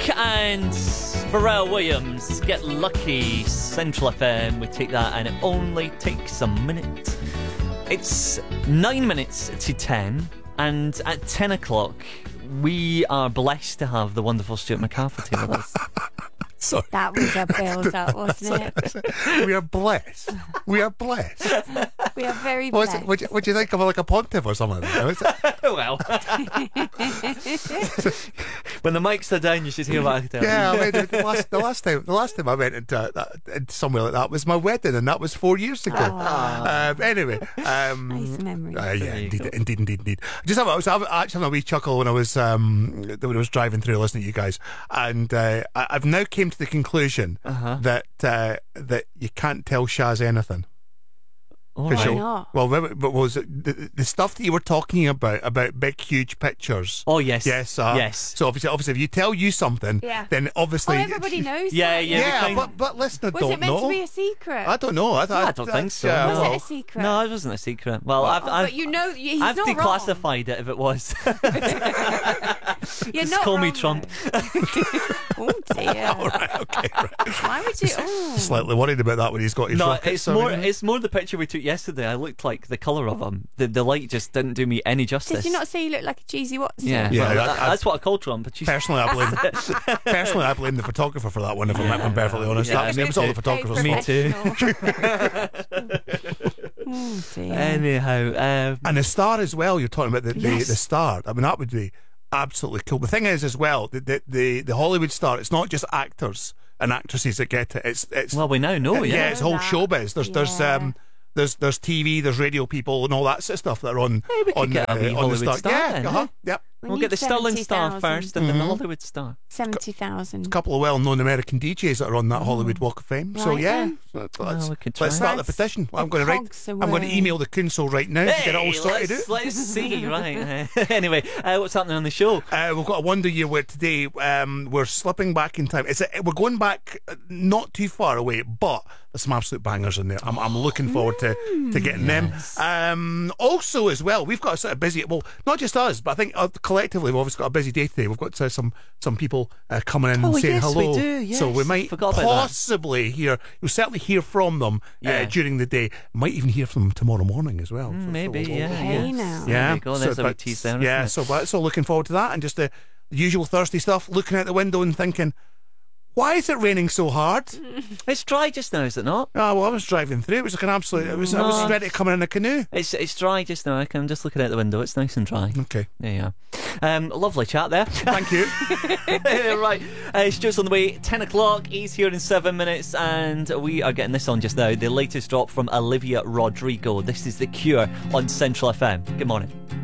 and Pharrell Williams, Get Lucky, Central FM. We take that and it only takes a minute. It's 9 minutes to 10, and at 10 o'clock we are blessed to have the wonderful Stuart McCafferty with us. Sorry. That was a build-up, wasn't it? We are blessed. We are blessed. We are very What's blessed. it, what do you think of like a pontiff or something? Well, when the mics are down, you should hear what I tell you. Yeah, I mean, the last time I went into somewhere like that was my wedding, and that was 4 years ago. Anyway, Nice memory. yeah, indeed. I was actually having a wee chuckle when I was driving through listening to you guys, and I've now came to the conclusion that you can't tell Shaz anything. All Why right. not? Well, what was it? The stuff that you were talking about big, huge pictures. Oh, yes. Yes. Yes. So obviously, if you tell you something, Yeah. then obviously, everybody knows Yeah, that. yeah. Yeah, but listeners Was don't it meant know. to be a secret? I don't know. I don't think so. Was well, it a secret? No, it wasn't a secret. Well, I've but you know, he's I've not declassified it if it was. wrong. You're Just not call me wrong, Trump. though. Oh dear. All right, okay, right. Why would you? Oh. Slightly worried about that when he's got his No, rockets. it's more the picture we took yesterday. I looked like the colour of him. The light just didn't do me any justice. Did you not say you look like a cheesy Watson? Yeah, Yeah, well, I- that's what I call Trump. But she's Personally, I blame the photographer for that one. If I'm perfectly honest, Yeah, it was all me the photographer's Me fault. too. Oh dear. Anyhow, And the star as well. You're talking about the star. I mean, that would be absolutely cool. The thing is, as well, the Hollywood star. It's not just actors and actresses that get it. It's well, we now know. yeah, Yeah, it's whole that. showbiz. There's TV, there's radio people, and all that sort of stuff that are on we could on get a wee on the Hollywood star. star Yeah, then, yep. We we'll need get the Sterling Star 70,000. first, and then the Hollywood Star. 70,000. A couple of well-known American DJs that are on that Hollywood Walk of Fame. So Right yeah, then. let's, we could try. let's start the Press petition. I'm the going to write. cogs I'm going to away. email the Kunsel right now to get it all sorted out. let's see. Right. Anyway, what's happening on the show? We've got a wonder year where today we're slipping back in time. We're going back not too far away, but there's some absolute bangers in there. I'm looking forward to getting them. Also, as well, we've got a sort of busy. Well, not just us, but I think collectively we've obviously got a busy day today. We've got some people coming in and saying yes, hello. we do, yes. So we might Forgot about that. possibly hear. You'll certainly hear from them during the day. Might even hear from them tomorrow morning as well. Maybe, yeah. Hey yeah. now. Yeah, There you go. There's a wee tease there, yeah, isn't it? so looking forward to that, and just the usual Thursday stuff. Looking out the window and thinking, why is it raining so hard? It's dry just now, is it not? Oh, well, I was driving through. It was like an absolute. I was ready to come in a canoe. It's dry just now. I'm just looking out the window. It's nice and dry. Okay, There you are. Lovely chat there. thank you. Right, Stuart's on the way. 10 o'clock. He's here in 7 minutes, and we are getting this on just now. The latest drop from Olivia Rodrigo. This is The Cure on Central FM. Good morning.